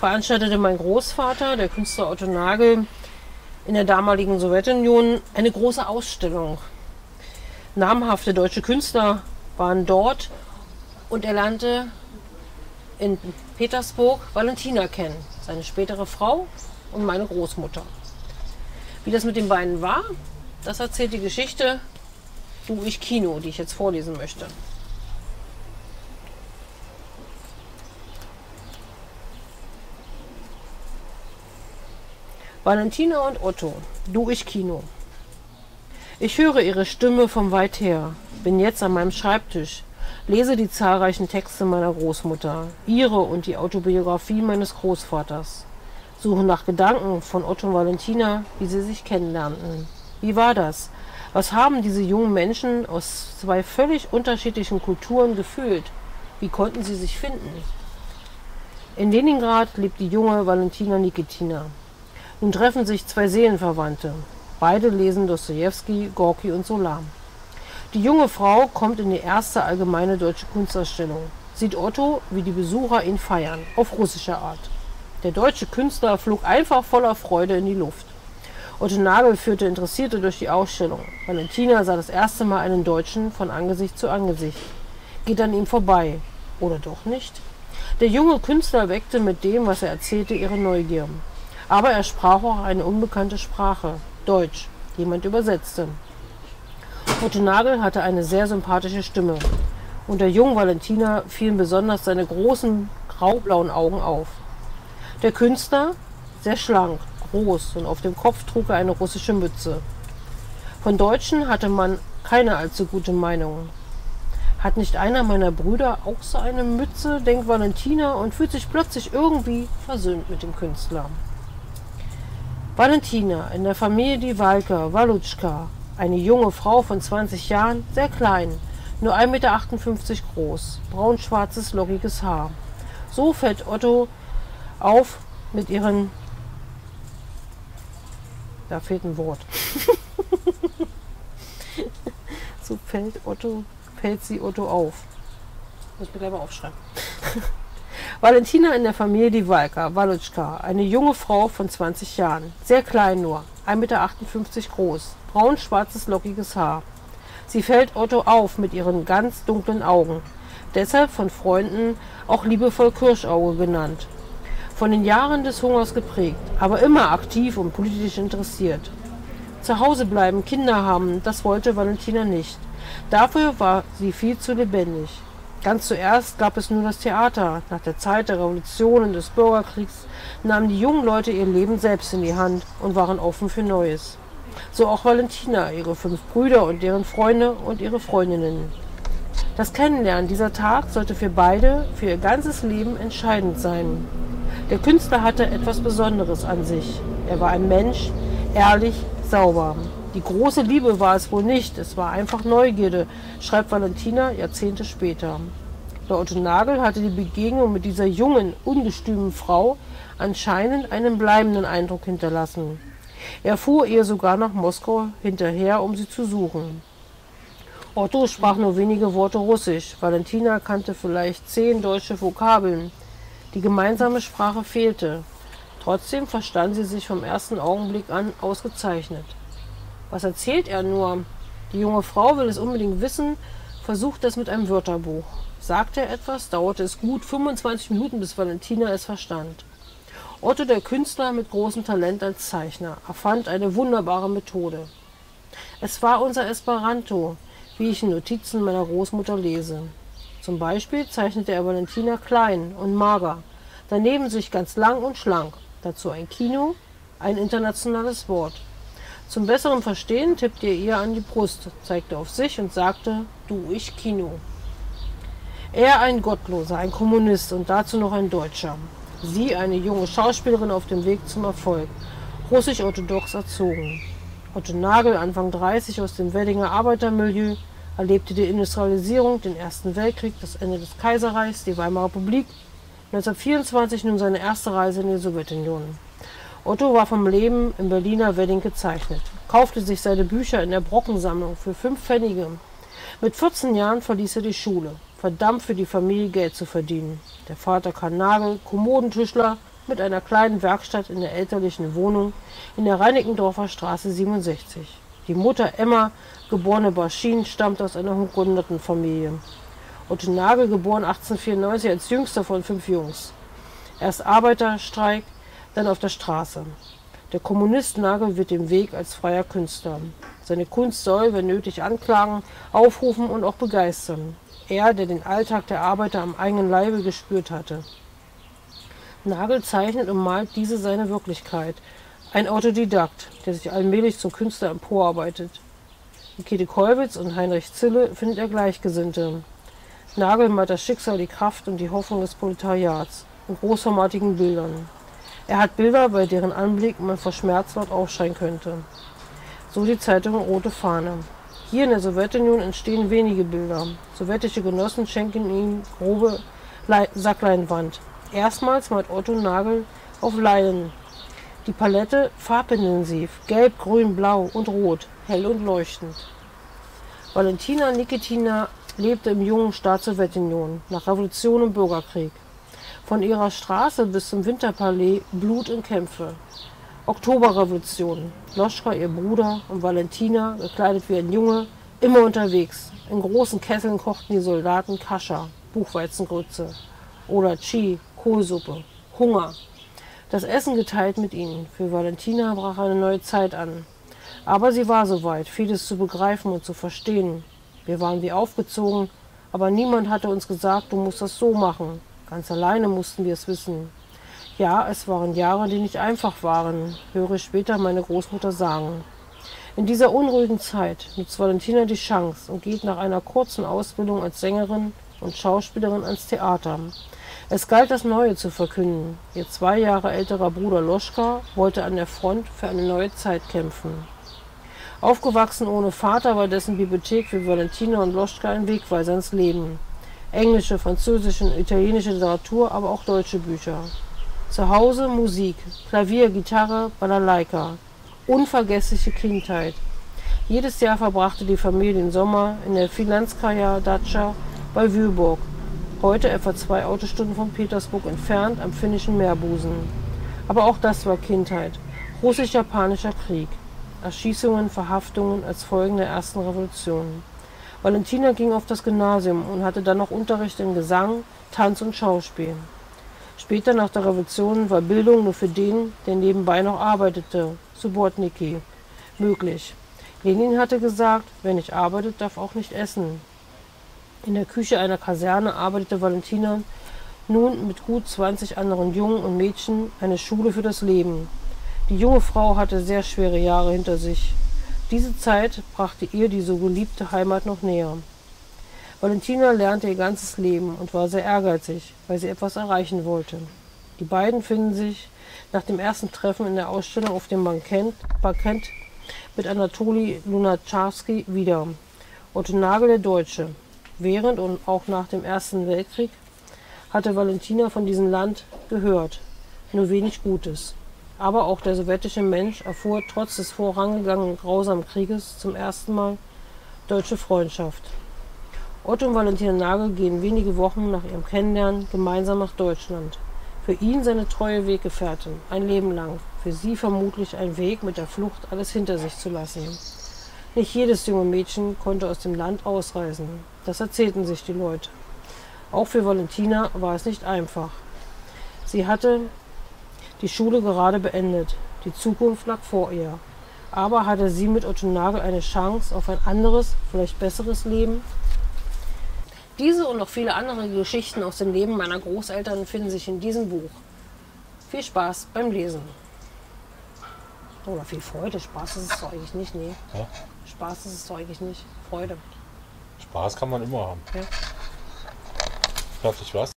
veranstaltete mein Großvater, der Künstler Otto Nagel, in der damaligen Sowjetunion eine große Ausstellung. Namhafte deutsche Künstler waren dort und er lernte in Petersburg Valentina kennen, seine spätere Frau und meine Großmutter. Wie das mit den beiden war, das erzählt die Geschichte Du, ich, Kino, die ich jetzt vorlesen möchte. Valentina und Otto, Du, ich, Kino. Ich höre ihre Stimme von weit her, bin jetzt an meinem Schreibtisch, lese die zahlreichen Texte meiner Großmutter, ihre und die Autobiografie meines Großvaters, suche nach Gedanken von Otto und Valentina, wie sie sich kennenlernten. Wie war das? Was haben diese jungen Menschen aus zwei völlig unterschiedlichen Kulturen gefühlt? Wie konnten sie sich finden? In Leningrad lebt die junge Valentina Nikitina. Nun treffen sich zwei Seelenverwandte. Beide lesen Dostojewski, Gorki und Zola. Die junge Frau kommt in die erste allgemeine deutsche Kunstausstellung, sieht Otto, wie die Besucher ihn feiern, auf russische Art. Der deutsche Künstler flog einfach voller Freude in die Luft. Otto Nagel führte Interessierte durch die Ausstellung. Valentina sah das erste Mal einen Deutschen von Angesicht zu Angesicht. Geht an ihm vorbei. Oder doch nicht? Der junge Künstler weckte mit dem, was er erzählte, ihre Neugier. Aber er sprach auch eine unbekannte Sprache, Deutsch. Jemand übersetzte. Otto Nagel hatte eine sehr sympathische Stimme. Und der jungen Valentina fielen besonders seine großen graublauen Augen auf. Der Künstler, sehr schlank, groß und auf dem Kopf trug er eine russische Mütze. Von Deutschen hatte man keine allzu gute Meinung. Hat nicht einer meiner Brüder auch so eine Mütze, denkt Valentina und fühlt sich plötzlich irgendwie versöhnt mit dem Künstler. Valentina, in der Familie die Walker, Walutschka, eine junge Frau von 20 Jahren, sehr klein, nur 1,58 Meter groß, braun-schwarzes, lockiges Haar. So fällt Otto auf mit ihren... Da fehlt ein Wort. So fällt sie Otto auf. Muss ich mir gleich mal aufschreiben. Valentina in der Familie die Walker, Walutschka, eine junge Frau von 20 Jahren, sehr klein nur, 1,58 Meter groß, braun-schwarzes, lockiges Haar. Sie fällt Otto auf mit ihren ganz dunklen Augen, deshalb von Freunden auch liebevoll Kirschauge genannt. Von den Jahren des Hungers geprägt, aber immer aktiv und politisch interessiert. Zu Hause bleiben, Kinder haben, das wollte Valentina nicht. Dafür war sie viel zu lebendig. Ganz zuerst gab es nur das Theater. Nach der Zeit der Revolution und des Bürgerkriegs nahmen die jungen Leute ihr Leben selbst in die Hand und waren offen für Neues. So auch Valentina, ihre 5 Brüder und deren Freunde und ihre Freundinnen. Das Kennenlernen dieser Tag sollte für beide, für ihr ganzes Leben entscheidend sein. Der Künstler hatte etwas Besonderes an sich. Er war ein Mensch, ehrlich, sauber. Die große Liebe war es wohl nicht, es war einfach Neugierde, schreibt Valentina Jahrzehnte später. Bei Otto Nagel hatte die Begegnung mit dieser jungen, ungestümen Frau anscheinend einen bleibenden Eindruck hinterlassen. Er fuhr ihr sogar nach Moskau hinterher, um sie zu suchen. Otto sprach nur wenige Worte Russisch, Valentina kannte vielleicht 10 deutsche Vokabeln. Die gemeinsame Sprache fehlte. Trotzdem verstand sie sich vom ersten Augenblick an ausgezeichnet. Was erzählt er nur? Die junge Frau will es unbedingt wissen, versucht es mit einem Wörterbuch. Sagte er etwas, dauerte es gut 25 Minuten, bis Valentina es verstand. Otto, der Künstler mit großem Talent als Zeichner, erfand eine wunderbare Methode. Es war unser Esperanto, wie ich in Notizen meiner Großmutter lese. Zum Beispiel zeichnete er Valentina klein und mager, daneben sich ganz lang und schlank, dazu ein Kino, ein internationales Wort. Zum besseren Verstehen tippte er ihr an die Brust, zeigte auf sich und sagte, du, ich, Kino. Er ein Gottloser, ein Kommunist und dazu noch ein Deutscher. Sie eine junge Schauspielerin auf dem Weg zum Erfolg, russisch-orthodox erzogen. Otto Nagel, Anfang 30, aus dem Weddinger Arbeitermilieu, erlebte die Industrialisierung, den Ersten Weltkrieg, das Ende des Kaiserreichs, die Weimarer Republik, 1924 nun seine erste Reise in die Sowjetunion. Otto war vom Leben im Berliner Wedding gezeichnet, kaufte sich seine Bücher in der Brockensammlung für 5 Pfennige. Mit 14 Jahren verließ er die Schule, verdammt für die Familie Geld zu verdienen. Der Vater Karl Nagel, Kommodentischler, mit einer kleinen Werkstatt in der elterlichen Wohnung in der Reinickendorfer Straße 67. Die Mutter Emma, geborene Baschin, stammt aus einer Hundertenfamilie. Otto Nagel, geboren 1894 als jüngster von 5 Jungs. Erst Arbeiterstreik, dann auf der Straße. Der Kommunist Nagel wird den Weg als freier Künstler. Seine Kunst soll, wenn nötig, anklagen, aufrufen und auch begeistern. Er, der den Alltag der Arbeiter am eigenen Leibe gespürt hatte. Nagel zeichnet und malt diese seine Wirklichkeit. Ein Autodidakt, der sich allmählich zum Künstler emporarbeitet. In Käthe Kollwitz und Heinrich Zille findet er Gleichgesinnte. Nagel malt das Schicksal, die Kraft und die Hoffnung des Proletariats in großformatigen Bildern. Er hat Bilder, bei deren Anblick man vor Schmerz laut aufschreien könnte. So die Zeitung Rote Fahne. Hier in der Sowjetunion entstehen wenige Bilder. Sowjetische Genossen schenken ihm grobe Sackleinwand. Erstmals malt Otto Nagel auf Leinen. Die Palette farbintensiv, gelb, grün, blau und rot, hell und leuchtend. Valentina Nikitina lebte im jungen Staat Sowjetunion, nach Revolution und Bürgerkrieg. Von ihrer Straße bis zum Winterpalais Blut und Kämpfe. Oktoberrevolution, Loschka, ihr Bruder, und Valentina, gekleidet wie ein Junge, immer unterwegs. In großen Kesseln kochten die Soldaten Kascha, Buchweizengrütze, oder Chi, Kohlsuppe, Hunger. Das Essen geteilt mit ihnen. Für Valentina brach eine neue Zeit an. Aber sie war soweit, vieles zu begreifen und zu verstehen. Wir waren wie aufgezogen, aber niemand hatte uns gesagt, du musst das so machen. Ganz alleine mussten wir es wissen. Ja, es waren Jahre, die nicht einfach waren, höre ich später meine Großmutter sagen. In dieser unruhigen Zeit nutzt Valentina die Chance und geht nach einer kurzen Ausbildung als Sängerin und Schauspielerin ans Theater. Es galt, das Neue zu verkünden. Ihr 2 Jahre älterer Bruder Loschka wollte an der Front für eine neue Zeit kämpfen. Aufgewachsen ohne Vater war dessen Bibliothek für Valentina und Loschka ein Wegweiser ins Leben. Englische, französische und italienische Literatur, aber auch deutsche Bücher. Zu Hause Musik, Klavier, Gitarre, Balalaika. Unvergessliche Kindheit. Jedes Jahr verbrachte die Familie den Sommer in der Filanskaja Datscha bei Wyborg, heute etwa 2 Autostunden von Petersburg entfernt am finnischen Meerbusen. Aber auch das war Kindheit. Russisch-japanischer Krieg. Erschießungen, Verhaftungen als Folgen der ersten Revolution. Valentina ging auf das Gymnasium und hatte dann noch Unterricht in Gesang, Tanz und Schauspiel. Später nach der Revolution war Bildung nur für den, der nebenbei noch arbeitete, Subotniki, möglich. Lenin hatte gesagt, wer nicht arbeitet, darf auch nicht essen. In der Küche einer Kaserne arbeitete Valentina nun mit gut 20 anderen Jungen und Mädchen eine Schule für das Leben. Die junge Frau hatte sehr schwere Jahre hinter sich. Diese Zeit brachte ihr die so geliebte Heimat noch näher. Valentina lernte ihr ganzes Leben und war sehr ehrgeizig, weil sie etwas erreichen wollte. Die beiden finden sich nach dem ersten Treffen in der Ausstellung auf dem Parkett mit Anatoli Lunacharsky wieder. Otto Nagel, der Deutsche. Während und auch nach dem Ersten Weltkrieg hatte Valentina von diesem Land gehört, nur wenig Gutes. Aber auch der sowjetische Mensch erfuhr trotz des vorangegangenen grausamen Krieges zum ersten Mal deutsche Freundschaft. Otto und Valentina Nagel gehen wenige Wochen nach ihrem Kennenlernen gemeinsam nach Deutschland. Für ihn seine treue Weggefährtin, ein Leben lang. Für sie vermutlich ein Weg, mit der Flucht alles hinter sich zu lassen. Nicht jedes junge Mädchen konnte aus dem Land ausreisen. Das erzählten sich die Leute. Auch für Valentina war es nicht einfach. Sie hatte die Schule gerade beendet. Die Zukunft lag vor ihr. Aber hatte sie mit Otto Nagel eine Chance auf ein anderes, vielleicht besseres Leben? Diese und noch viele andere Geschichten aus dem Leben meiner Großeltern finden sich in diesem Buch. Viel Spaß beim Lesen. Oder viel Freude. Spaß ist es doch eigentlich nicht, nee. Ja? Spaß ist es doch eigentlich nicht. Freude. Spaß kann man immer haben. Ja. Fertig was?